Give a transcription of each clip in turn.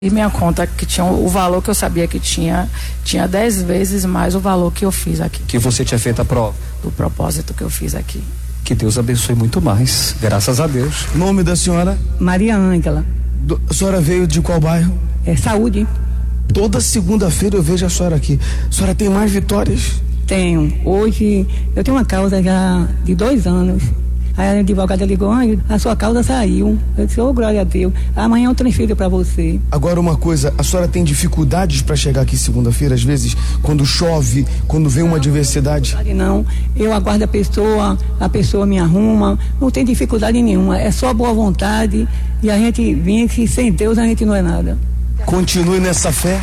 E minha conta que tinha o valor que eu sabia que tinha 10 vezes mais o valor que eu fiz aqui. Que você tinha feito a prova? Do propósito que eu fiz aqui. Que Deus abençoe muito mais, graças a Deus. Nome da senhora? Maria Ângela. A senhora veio de qual bairro? Saúde. Toda segunda-feira eu vejo a senhora aqui. A senhora tem mais vitórias? Tenho. Hoje eu tenho uma causa já de 2 anos. Aí a advogada ligou, a sua causa saiu. Eu disse, glória a Deus, amanhã eu transfiro para você. Agora uma coisa, a senhora tem dificuldades para chegar aqui segunda-feira, às vezes, quando chove, quando vem uma adversidade? Não, eu aguardo a pessoa me arruma, não tem dificuldade nenhuma, é só boa vontade e a gente vem que sem Deus a gente não é nada. Continue nessa fé.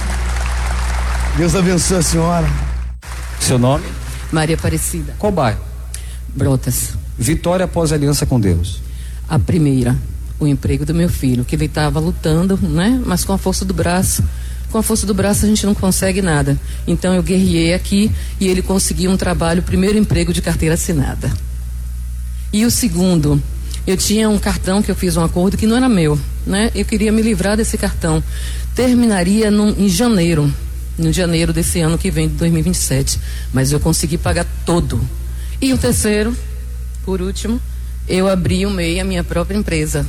Deus abençoe a senhora. Seu nome? Maria Aparecida. Qual bairro? Brotas. Vitória após aliança com Deus. A primeira, o emprego do meu filho, que ele estava lutando, né? Mas com a força do braço. Com a força do braço a gente não consegue nada. Então eu guerriei aqui e ele conseguiu um trabalho, primeiro emprego de carteira assinada. E o segundo, eu tinha um cartão que eu fiz um acordo que não era meu, né? Eu queria me livrar desse cartão. Terminaria em janeiro desse ano que vem, de 2027. Mas eu consegui pagar todo. E o terceiro, por último, eu abri o MEI, a minha própria empresa.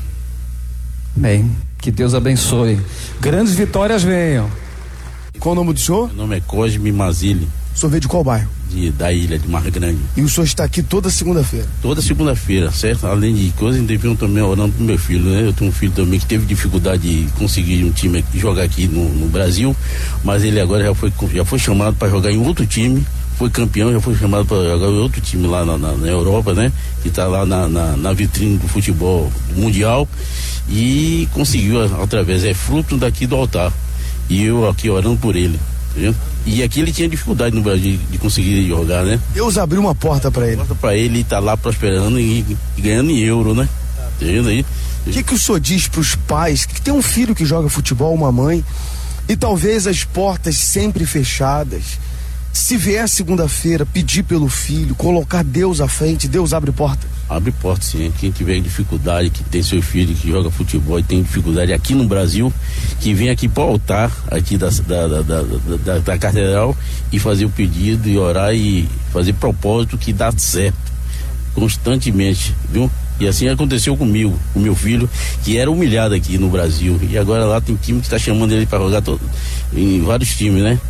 Amém. Que Deus abençoe. Grandes vitórias venham. Qual o nome do senhor? Meu nome é Cosme Mazili. O senhor veio de qual bairro? Da ilha de Mar Grande. E o senhor está aqui toda segunda-feira? Toda segunda-feira, certo? Além de coisas, deviam também orando pro meu filho, né? Eu tenho um filho também que teve dificuldade de conseguir um time jogar aqui no Brasil, mas ele agora já foi chamado para jogar em outro time. Foi campeão, já foi chamado para jogar em outro time lá na Europa, né? Que está lá na vitrine do futebol mundial e conseguiu através, é fruto daqui do altar. E eu aqui orando por ele, entendeu? E aqui ele tinha dificuldade no Brasil de conseguir jogar, né? Deus abriu uma porta para ele. Porta para ele, tá lá prosperando e ganhando em euro, né? Entendeu aí? O que o senhor diz para os pais que tem um filho que joga futebol, uma mãe, e talvez as portas sempre fechadas? Se vier segunda-feira, pedir pelo filho, colocar Deus à frente, Deus abre porta? Abre porta, sim. Quem tiver dificuldade, que tem seu filho que joga futebol e tem dificuldade aqui no Brasil, que vem aqui para o altar aqui da catedral e fazer o pedido e orar e fazer propósito que dá certo constantemente, viu? E assim aconteceu comigo, com meu filho, que era humilhado aqui no Brasil. E agora lá tem time que está chamando ele para jogar em vários times, né?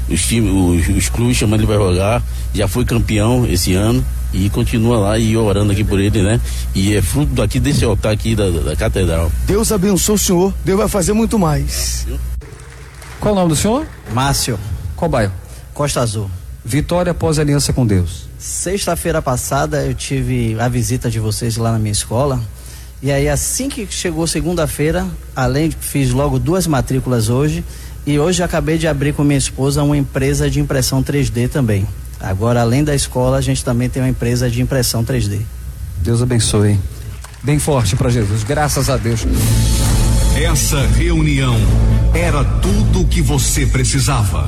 Os clubes chamando ele para jogar, já foi campeão esse ano e continua lá e orando aqui por ele, né? E é fruto daqui desse altar aqui da catedral. Deus abençoe o senhor, Deus vai fazer muito mais. Qual o nome do senhor? Márcio. Qual bairro? Costa Azul. Vitória após aliança com Deus. Sexta-feira passada eu tive a visita de vocês lá na minha escola. E aí assim que chegou segunda-feira, além de fiz logo 2 matrículas hoje. E hoje acabei de abrir com minha esposa uma empresa de impressão 3D também. Agora, além da escola, a gente também tem uma empresa de impressão 3D. Deus abençoe. Bem forte para Jesus, graças a Deus. Essa reunião era tudo o que você precisava.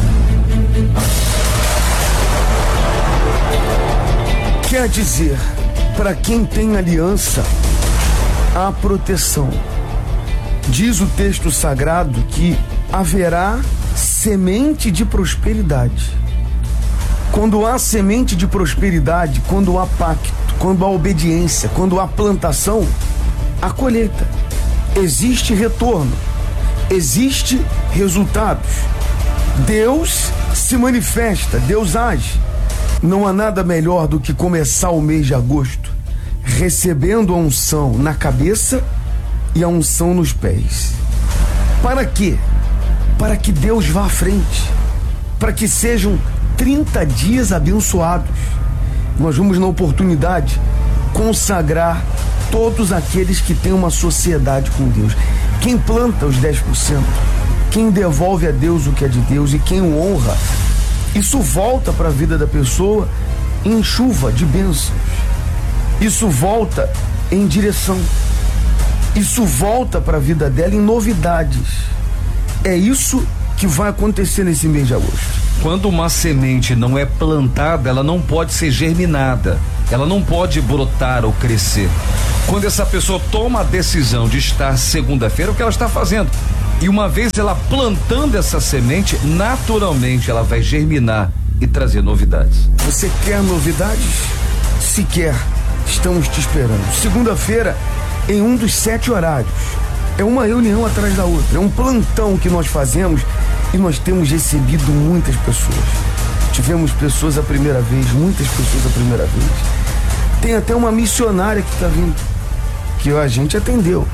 Quer dizer, para quem tem aliança, há proteção. Diz o texto sagrado que haverá semente de prosperidade. Quando há semente de prosperidade, quando há pacto, quando há obediência, quando há plantação, há colheita. Existe retorno, existe resultados. Deus se manifesta, Deus age. Não há nada melhor do que começar o mês de agosto recebendo a unção na cabeça e a unção nos pés. Para quê? Para que Deus vá à frente, para que sejam 30 dias abençoados. Nós vamos, na oportunidade, consagrar todos aqueles que têm uma sociedade com Deus. Quem planta os 10%, quem devolve a Deus o que é de Deus e quem o honra, isso volta para a vida da pessoa em chuva de bênçãos. Isso volta em direção. Isso volta para a vida dela em novidades. É isso que vai acontecer nesse mês de agosto. Quando uma semente não é plantada, ela não pode ser germinada, ela não pode brotar ou crescer. Quando essa pessoa toma a decisão de estar segunda-feira, o que ela está fazendo? E uma vez ela plantando essa semente, naturalmente ela vai germinar e trazer novidades. Você quer novidades? Se quer, estamos te esperando. Segunda-feira, em um dos 7 horários. É uma reunião atrás da outra. É um plantão que nós fazemos e nós temos recebido muitas pessoas. Tivemos pessoas a primeira vez, muitas pessoas a primeira vez. Tem até uma missionária que está vindo, que a gente atendeu.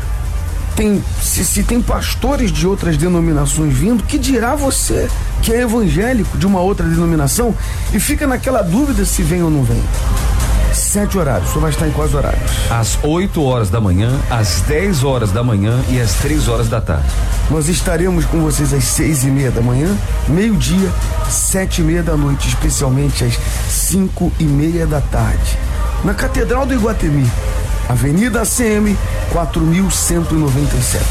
Se tem pastores de outras denominações vindo, que dirá você que é evangélico de uma outra denominação e fica naquela dúvida se vem ou não vem. 7 horários, só vai estar em quais horários? Às 8 horas da manhã, às 10 horas da manhã e às 3 horas da tarde. Nós estaremos com vocês às 6:30 da manhã, meio-dia, 7:30 da noite, especialmente às 5:30 da tarde. Na Catedral do Iguatemi, Avenida ACM, 4197.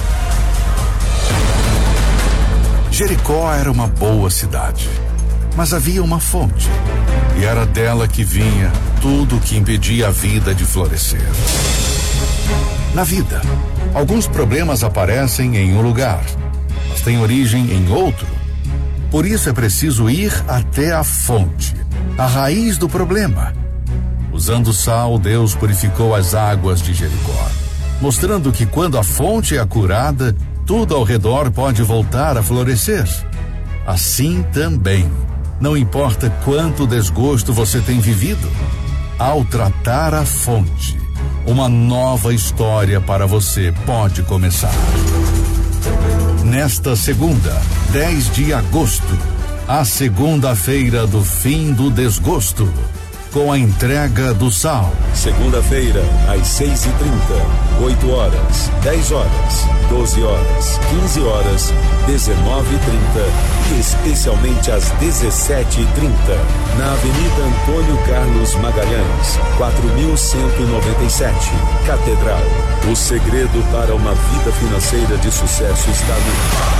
Jericó era uma boa cidade, mas havia uma fonte, e era dela que vinha tudo o que impedia a vida de florescer. Na vida, alguns problemas aparecem em um lugar, mas têm origem em outro. Por isso é preciso ir até a fonte, a raiz do problema. Usando sal, Deus purificou as águas de Jericó, mostrando que quando a fonte é curada, tudo ao redor pode voltar a florescer. Assim também, não importa quanto desgosto você tem vivido, ao tratar a fonte, uma nova história para você pode começar. Nesta segunda, 10 de agosto, a segunda-feira do fim do desgosto, com a entrega do sal. Segunda-feira, às 6:30, 8 horas, 10 horas, 12 horas, 15 horas, 19:30 e especialmente às 17:30, na Avenida Antônio Carlos Magalhães, 4197, Catedral. O segredo para uma vida financeira de sucesso está no